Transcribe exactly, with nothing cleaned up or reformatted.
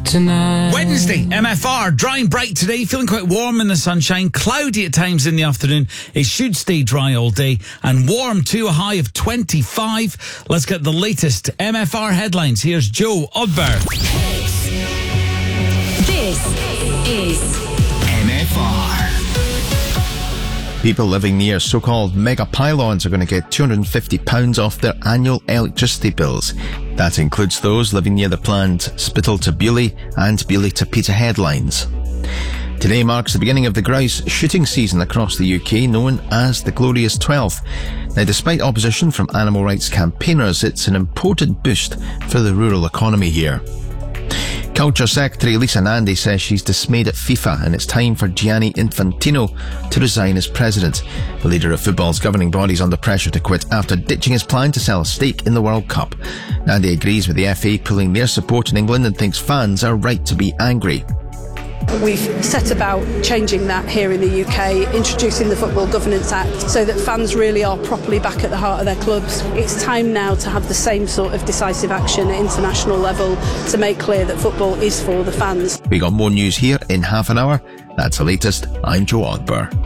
tonight. Wednesday, M F R, dry and bright today, feeling quite warm in the sunshine, cloudy at times in the afternoon. It should stay dry all day and warm to a high of twenty-five. Let's get the latest M F R headlines. Here's Joe Odber. This is M F R. People living near so-called mega pylons are going to get two hundred fifty pounds off their annual electricity bills. That includes those living near the planned Spittal to Beaulieu and Beaulieu to Peterhead lines. Today marks the beginning of the grouse shooting season across the U K, known as the Glorious twelfth. Now, despite opposition from animal rights campaigners, it's an important boost for the rural economy here. Culture Secretary Lisa Nandy says she's dismayed at FIFA and it's time for Gianni Infantino to resign as president. The leader of football's governing body is under pressure to quit after ditching his plan to sell a stake in the World Cup. Nandy agrees with the F A pulling their support in England and thinks fans are right to be angry. We've set about changing that here in the U K, introducing the Football Governance Act so that fans really are properly back at the heart of their clubs. It's time now to have the same sort of decisive action at international level to make clear that football is for the fans. We got more news here in half an hour. That's the latest. I'm Joe Odber.